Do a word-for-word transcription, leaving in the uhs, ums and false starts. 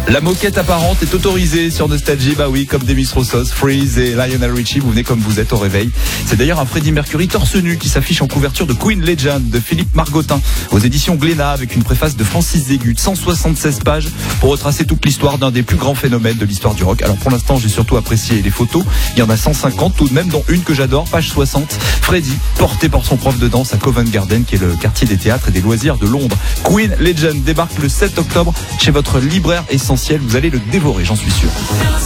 La moquette apparente est autorisée sur Nostalgie, bah oui, comme Demis Roussos, Freeze et Lionel Richie, vous venez comme vous êtes au réveil. C'est d'ailleurs un Freddie Mercury torse nu qui s'affiche en couverture de Queen Legend de Philippe Margottin aux éditions Glénat avec une préface de Francis Zégut, cent soixante-seize pages pour retracer toute l'histoire d'un des plus grands phénomènes de l'histoire du rock. Alors pour l'instant, j'ai surtout apprécié les photos, il y en a cent cinquante tout de même, dont une que j'adore, page soixante, Freddie, porté par son prof de danse à Covent Garden, qui est le quartier des théâtres et des loisirs de Londres. Queen Legend débarque le sept octobre chez votre libraire essentiel, vous allez le dévorer, j'en suis sûr.